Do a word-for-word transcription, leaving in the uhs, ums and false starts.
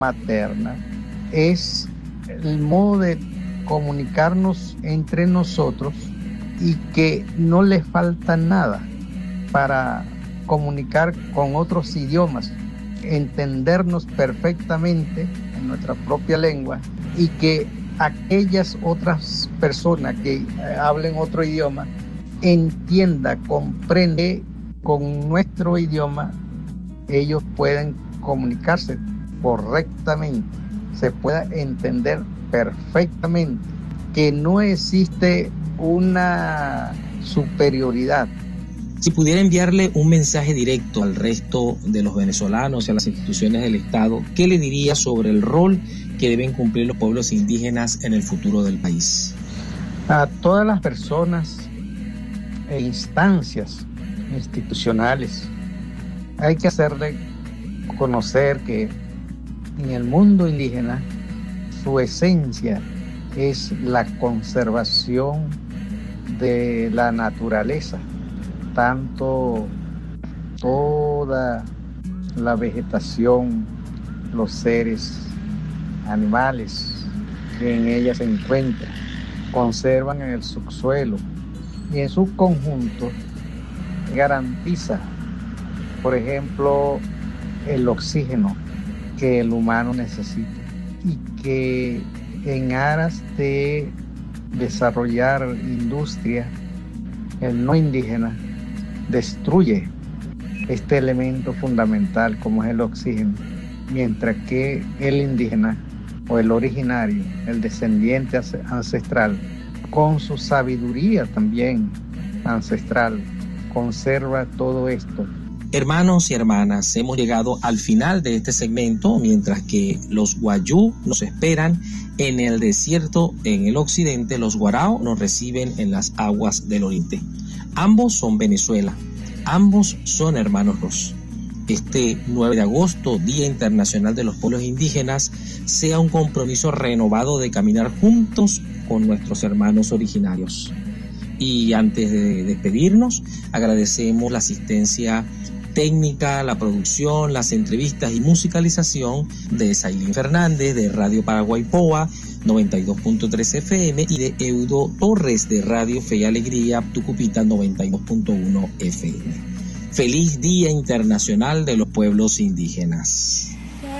materna es el modo de comunicarnos entre nosotros y que no le falta nada para comunicar con otros idiomas, entendernos perfectamente en nuestra propia lengua y que aquellas otras personas que hablen otro idioma entienda, comprende con nuestro idioma, ellos pueden comunicarse correctamente, se pueda entender perfectamente, que no existe una superioridad. Si pudiera enviarle un mensaje directo al resto de los venezolanos y a las instituciones del Estado, ¿qué le diría sobre el rol que deben cumplir los pueblos indígenas en el futuro del país? A todas las personas e instancias institucionales hay que hacerle conocer que en el mundo indígena su esencia es la conservación de la naturaleza, tanto toda la vegetación, los seres animales que en ella se encuentran, conservan en el subsuelo y en su conjunto garantiza, por ejemplo, el oxígeno que el humano necesita y que en aras de desarrollar industria, el no indígena destruye este elemento fundamental como es el oxígeno, mientras que el indígena o el originario, el descendiente ancestral, con su sabiduría también ancestral, conserva todo esto. Hermanos y hermanas, hemos llegado al final de este segmento, mientras que los Wayuu nos esperan en el desierto en el occidente, los Warao nos reciben en las aguas del oriente. Ambos son Venezuela, ambos son hermanos Ross. Este nueve de agosto, Día Internacional de los Pueblos Indígenas, sea un compromiso renovado de caminar juntos con nuestros hermanos originarios. Y antes de despedirnos, agradecemos la asistencia técnica, la producción, las entrevistas y musicalización de Sailín Fernández de Radio Paraguay Poa noventa y dos punto tres F M y de Eudo Torres de Radio Fe y Alegría Tucupita noventa y dos punto uno F M. Feliz Día Internacional de los Pueblos Indígenas.